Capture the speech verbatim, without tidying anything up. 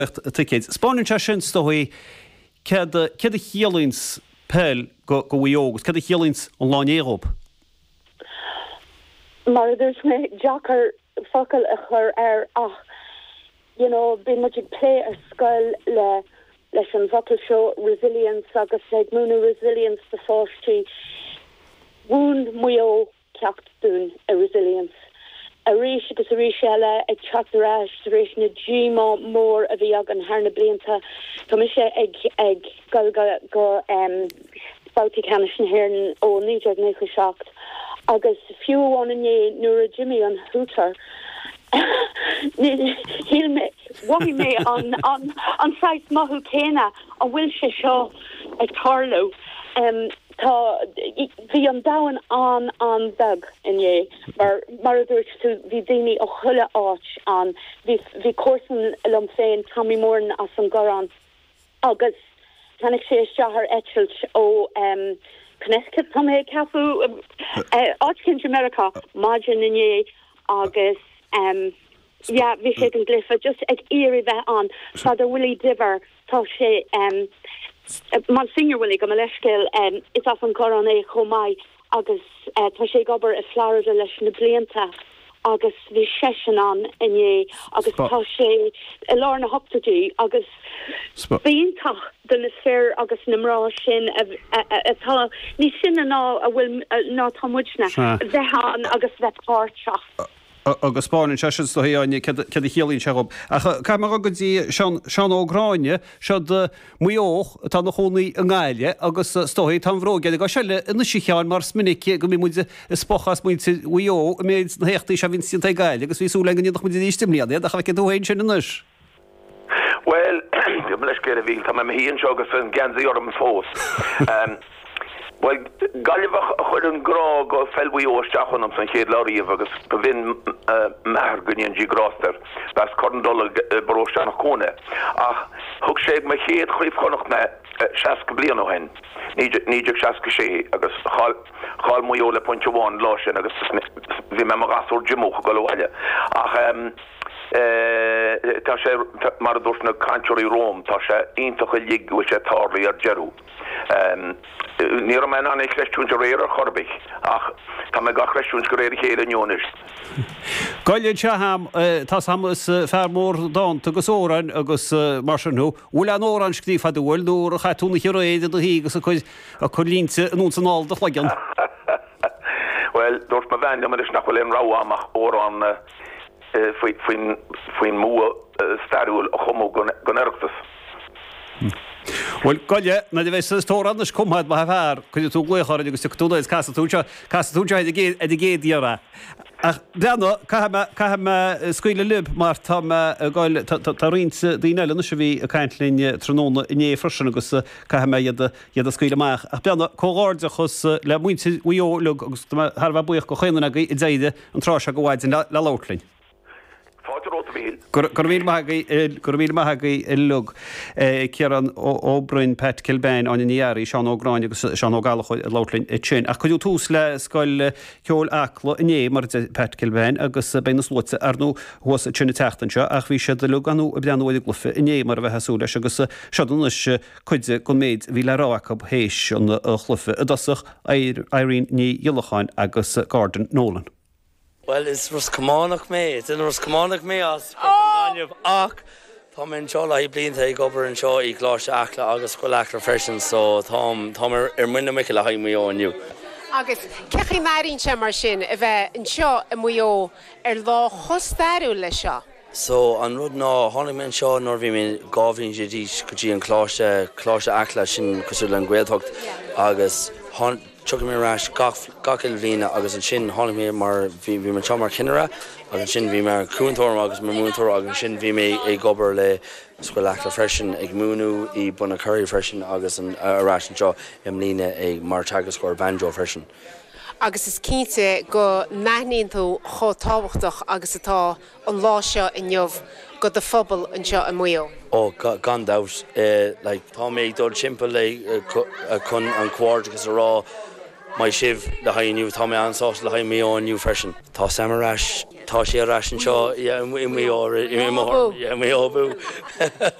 ticket. Spáinn te sin stoí cad a chialins pel go go bhuíogus, cad a chialins an láin éróp. Mar there's me jocker focal a chur ar ach, you know, been much play ar skull le leis an vocal show resilience agus le múna resilience the forty wound muo ceacht dún a resilience. A rééis agus a rééis eile ag chattarráis rééis na ddíma mór a bhí agan thar na blianta tá mi sé ag ag go go go um bouti canis an hairan ó níidir nécha seacht agus fiúháin inné nuair a Jimmy an hútar hil me wami me an an an sais mahu céna an bhfuil sé seo ag tarlú um Tá bhí an dahan an an dag inné mar mar dúirt tú bhí daoine ó chuile áit an bhí bhí cuasan lom féin Tommy Moran as an goran agus tannig sé isteachar etchilt ó um Connecticut tá mé cafu áitcin America margin inné agus um ja bhí sé an glyfa just ag éiri bheith an tá a bhfuil diver tá sé um man senior willi go leiscéil um, is af an choran é chomai agus uh, tá sé gobar a Florida leis na blianta agus bhí sesin an inné agus tá sé i lá na hoptadí agus bíontach den is fér agus namrá sin atá ní sin ná a bhfuil ná támuidna bheithan agus bheitpáirteach. Agus Spáinn se sin stoíáine cad a chialín se rob. Ca mar agadtí sean ógráine se muoch tá na chonaí an gáile agus stoí tá bhrógead go seile ina si cheán mar minic go mí muide spochas muinte uo méid na heachtaí se vin sin gaile, agus víú legan nach muidir nístimlíad, a cha dúhéin sin inis. Well, leis cé a bhíl tá me híon seo agus an gansaí orm fós. Well, galibach a chud an grá go felbhuí óisteachchan am san chéad láíomh agus go bhín mear guníon dí gráster bes chudan dul baróisteach nach cóna. Ach thug sé me chéad chuoh chunach me seaca blian ó hen. Níidir seaca sé agus cháil muo le pointse bháin lá sin agus bhí me mar gasúr Jimócha go bhile. Ach tá sé mar dúirt na canúirí Róm tá sé ionintach a ligh bhfuil sé tálaí ar Jeru. Ní am an anna chreistún a réir ar chorbich ach tá me ga chreistún go réir chéad anjónis. Gailid se ham tá hamas fearmór dánt agus óran agus marsanú bhfuil an óran scríí fadúil dú a chaúna réide a hígus a chu línte nún san áil de legan. Well, dúirt me bhain mar is nach bhfuil an rá amach órán faoin mú starúil a chumó go neirtas. Well, gaile na bheits tóran na cumhaid ba bhar chuidir tú gluáir agus túna is casa túte casa túte a géadíara. Deanna caiime scuile lib mar tá gáil tá rint daoine na se bhí a caiintlín tróna iné freisin agus caiime iad a scuile meach. Ach beanna cóáirde chus le muinte uolug agus thar buíoch go chéanana i d déide an trá a go bhhaid le láirlainn. Gur mí maithagaí i lug cearan óbrin Pat Kilbane an inéirí seán ógráin agus seán ógálacha láirlainn i tsin. A chuú túús le scoil ceol acla iné mar Pat Kilbane agus béna slóte arnú thuas tsinna teachtanseo ach bhí sé de lug anú a bleanúid glufa iné mar bheith heasú leis agus seanas chuide go méid bhí le ráachab hééis an chlufa a dasach éirín ní dhiolacháin agus Gordon Nolan. Well, it's Rus Cumánach me. It's in Rus Cumánach me as Ganjab ach. Tom in Chola he blind he gober and show he glosh akla agus squil akla freshen so Tom Tom er minna mikla hi me on you. Agus cechi marin se mar sin a bheith an seo a muo ar lá chostarú le seo. So an rud ná hánig men seo nor bhí min gábhín sé dís go dtí an chláiste chláiste acla sin cosú an gweadhocht agus hon chuck me rash gachil bhína agus an sin hánig mé mar bhí bhí man mar cinnera agus an sin bhí mar cúntóir agus mar múntóir agus an sin bhí mé é gobar le scoil acla freisin ag múnú i buna curry freisin agus an arás an seo im lína ag mar tagas scoir banjo freisin. Agus is cínte go naithníonn tú cho tábhachtach agus atá an lá seo in neamh go de phobal an seo a muo. Oh, gan doubt. Uh, like, tá mé ag dul timpeall le chun an cuaird agus a rá mai sibh le ha inniu tá mé ansá le ha mé an nniu freisin. Tá samarráis tá sé ras an seo i mé mé óbú.